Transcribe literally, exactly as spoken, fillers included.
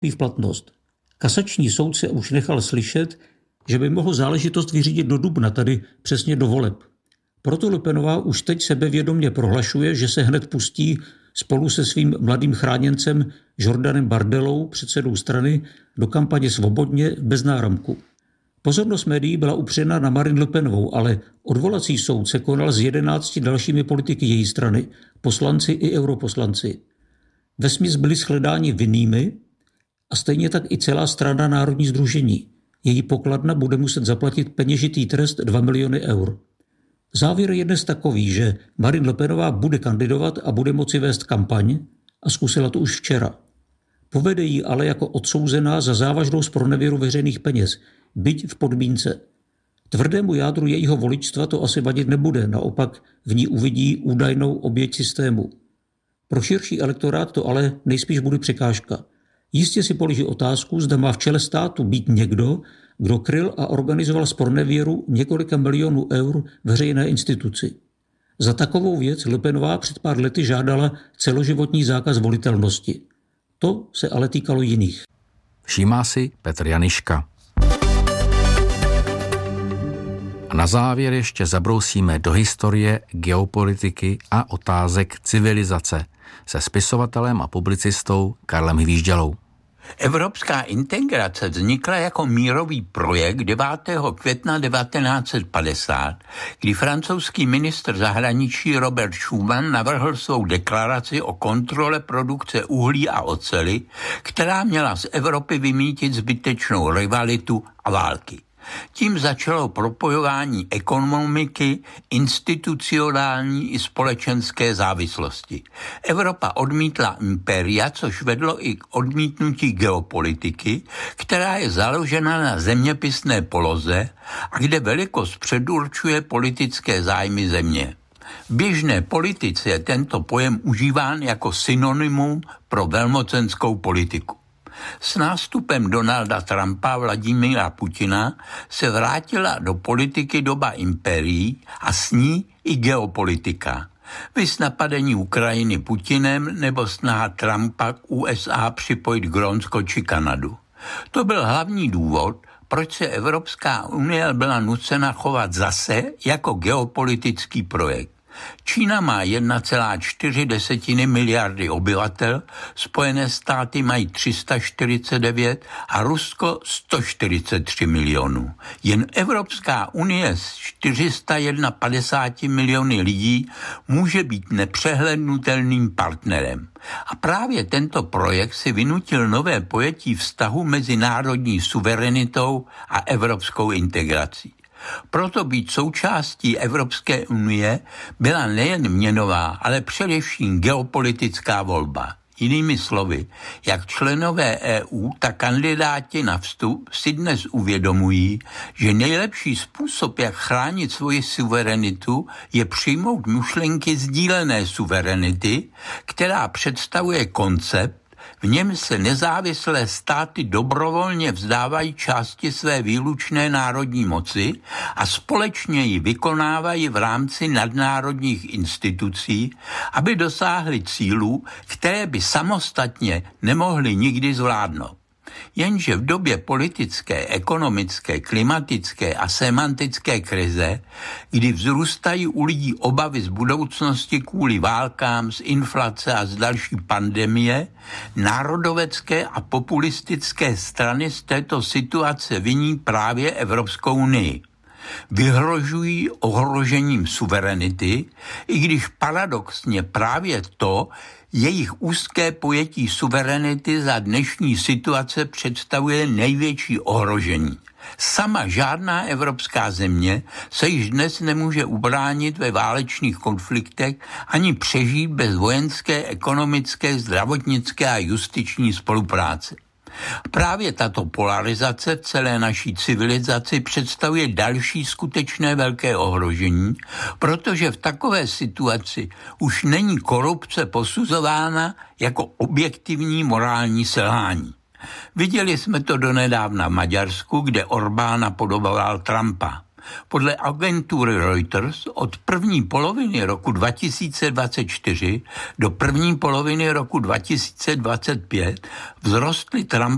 v platnost. Kasační soud se už nechal slyšet, že by mohl záležitost vyřídit do dubna, tedy přesně do voleb. Proto Le Penová už teď sebevědomě prohlašuje, že se hned pustí spolu se svým mladým chráněncem Jordanem Bardelou, předsedou strany, do kampaně svobodně bez náramku. Pozornost médií byla upřena na Marine Le Penovou, ale odvolací soud se konal s jedenácti dalšími politiky její strany, poslanci i europoslanci. Vesměs byli shledáni vinnými a stejně tak i celá strana Národní sdružení. Její pokladna bude muset zaplatit peněžitý trest dva miliony eur. Závěr je dnes takový, že Marine Le Penová bude kandidovat a bude moci vést kampaň a zkusila to už včera. Povede ji ale jako odsouzená za závažnou zpronevěru veřejných peněz, byť v podmínce. Tvrdému jádru jejího voličstva to asi vadit nebude, naopak v ní uvidí údajnou oběť systému. Pro širší elektorát to ale nejspíš bude překážka. Jistě si položí otázku, zda má v čele státu být někdo, kdo kryl a organizoval zpronevěru několika milionů eur veřejné instituci. Za takovou věc Le Penová před pár lety žádala celoživotní zákaz volitelnosti. To se ale týkalo jiných. Všímá si Petr Janiška. A na závěr ještě zabrousíme do historie, geopolitiky a otázek civilizace se spisovatelem a publicistou Karlem Hvíždělou. Evropská integrace vznikla jako mírový projekt devátého května devatenáct set padesát, kdy francouzský ministr zahraničí Robert Schuman navrhl svou deklaraci o kontrole produkce uhlí a oceli, která měla z Evropy vymýtit zbytečnou rivalitu a války. Tím začalo propojování ekonomiky, institucionální i společenské závislosti. Evropa odmítla impéria, což vedlo i k odmítnutí geopolitiky, která je založena na zeměpisné poloze a kde velikost předurčuje politické zájmy země. V běžné politice je tento pojem užíván jako synonymum pro velmocenskou politiku. S nástupem Donalda Trumpa a Vladimíra Putina se vrátila do politiky doba impérií a s ní i geopolitika. Viz napadení Ukrajiny Putinem nebo snaha Trumpa k U S A připojit Grónsko či Kanadu. To byl hlavní důvod, proč se Evropská unie byla nucena chovat zase jako geopolitický projekt. Čína má jedna celá čtyři miliardy obyvatel, Spojené státy mají tři sta čtyřicet devět a Rusko sto čtyřicet tři milionů. Jen Evropská unie s čtyři sta padesát jedna miliony lidí může být nepřehlednutelným partnerem. A právě tento projekt si vynutil nové pojetí vztahu mezi národní suverenitou a evropskou integrací. Proto být součástí Evropské unie byla nejen měnová, ale především geopolitická volba. Jinými slovy, jak členové E U, tak kandidáti na vstup si dnes uvědomují, že nejlepší způsob, jak chránit svoji suverenitu, je přijmout myšlenky sdílené suverenity, která představuje koncept, v něm se nezávislé státy dobrovolně vzdávají části své výlučné národní moci a společně ji vykonávají v rámci nadnárodních institucí, aby dosáhly cílů, které by samostatně nemohly nikdy zvládnout. Jenže v době politické, ekonomické, klimatické a semantické krize, kdy vzrůstají u lidí obavy z budoucnosti kvůli válkám, z inflace a z další pandemie, národovecké a populistické strany z této situace viní právě Evropskou unii. Vyhrožují ohrožením suverenity, i když paradoxně právě to, jejich úzké pojetí suverenity za dnešní situace představuje největší ohrožení. Sama žádná evropská země se již dnes nemůže ubránit ve válečných konfliktech ani přežít bez vojenské, ekonomické, zdravotnické a justiční spolupráce. Právě tato polarizace v celé naší civilizaci představuje další skutečné velké ohrožení, protože v takové situaci už není korupce posuzována jako objektivní morální selhání. Viděli jsme to donedávna v Maďarsku, kde Orbán napodoboval Trumpa. Podle agentury Reuters od první poloviny roku dva tisíce dvacet čtyři do první poloviny roku dva tisíce dvacet pět vzrostly Trump